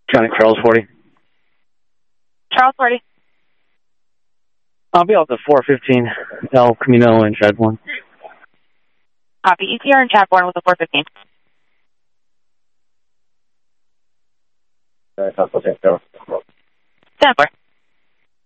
County Charles 40. Charles 40. I'll be off the 415 El Camino in Chadbourne. Copy. ETR in Chadbourne with the 415. All right, I'll take care. 10-4.